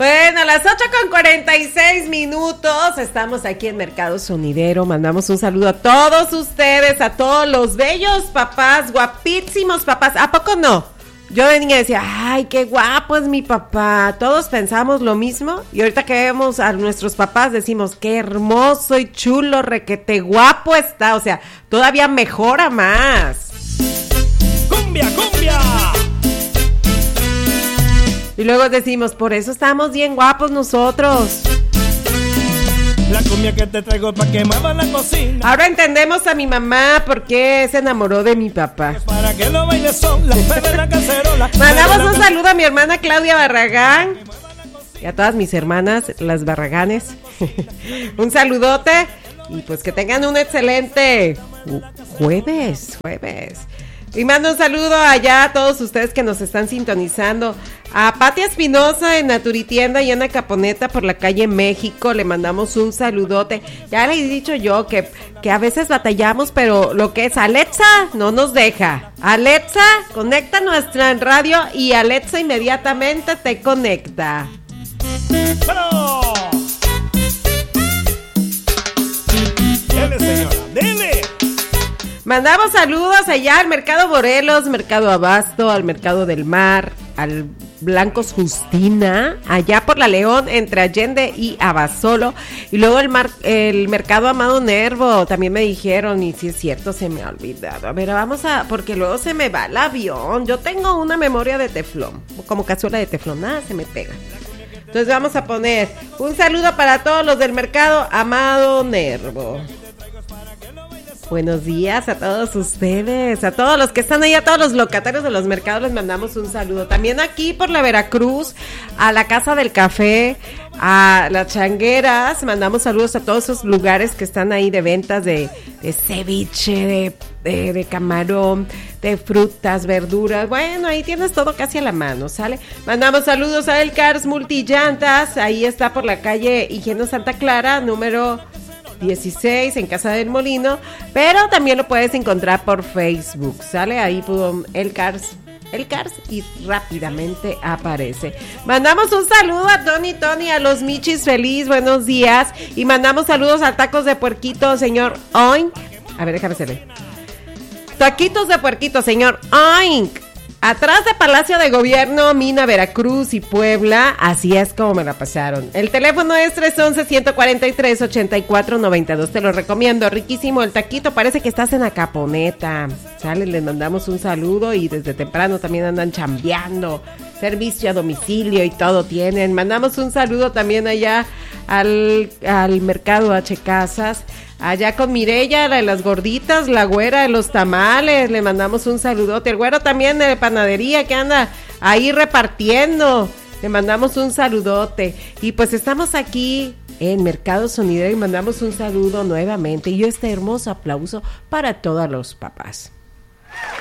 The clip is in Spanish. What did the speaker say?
Bueno, a las 8:46, estamos aquí en Mercado Sonidero. Mandamos un saludo a todos ustedes, a todos los bellos papás, guapísimos papás. ¿A poco no? Yo de niña decía, ay, qué guapo es mi papá. Todos pensamos lo mismo y ahorita que vemos a nuestros papás decimos, qué hermoso y chulo, requete guapo está. O sea, todavía mejora más. ¡Cumbia, cumbia! Y luego decimos, por eso estamos bien guapos nosotros. La cumbia que te traigo pa' que mueva la cocina. Ahora entendemos a mi mamá por qué se enamoró de mi papá. Para que lo bailes son las perras de la cacerola. Mandamos un saludo a mi hermana Claudia Barragán y a todas mis hermanas, las Barraganes. Un saludote y pues que tengan un excelente jueves. Y mando un saludo allá a todos ustedes que nos están sintonizando. A Pati Espinosa en Naturitienda y Ana Caponeta por la calle México. Le mandamos un saludote. Ya le he dicho yo que a veces batallamos, pero lo que es Alexa no nos deja. Alexa, conecta nuestra radio y Alexa inmediatamente te conecta. ¡Bueno! ¡Dele, señora! ¡Dele! Mandamos saludos allá al Mercado Morelos, Mercado Abasto, al Mercado del Mar, al Blancos Justina, allá por la León, entre Allende y Abasolo, y luego el Mercado Amado Nervo, también me dijeron, y si es cierto, se me ha olvidado. A ver, porque luego se me va el avión. Yo tengo una memoria de teflón, como cazuela de teflón, nada se me pega. Entonces vamos a poner un saludo para todos los del Mercado Amado Nervo. Buenos días a todos ustedes, a todos los que están ahí, a todos los locatarios de los mercados les mandamos un saludo. También aquí por la Veracruz, a la Casa del Café, a las Changueras, mandamos saludos a todos esos lugares que están ahí de ventas de ceviche, de camarón, de frutas, verduras. Bueno, ahí tienes todo casi a la mano, ¿sale? Mandamos saludos a El Cars Multillantas, ahí está por la calle Higieno Santa Clara, número 16 en Casa del Molino, pero también lo puedes encontrar por Facebook, ¿sale? Ahí pudo El Cars y rápidamente aparece. Mandamos un saludo a Tony, a los Michis Feliz, buenos días, y mandamos saludos a Tacos de Puerquito, señor Oink. A ver, déjame hacerle. Taquitos de Puerquito, señor Oink. Atrás de Palacio de Gobierno, Mina, Veracruz y Puebla, así es como me la pasaron. El teléfono es 311-143-8492, te lo recomiendo, riquísimo el taquito, parece que estás en la Caponeta, ¿sale? Les mandamos un saludo y desde temprano también andan chambeando, servicio a domicilio y todo tienen. Mandamos un saludo también allá al Mercado H. Casas, allá con Mireya, la de las gorditas, la güera de los tamales, le mandamos un saludote. El güero también de panadería que anda ahí repartiendo, le mandamos un saludote. Y pues estamos aquí en Mercado Sonidero y mandamos un saludo nuevamente y este hermoso aplauso para todos los papás.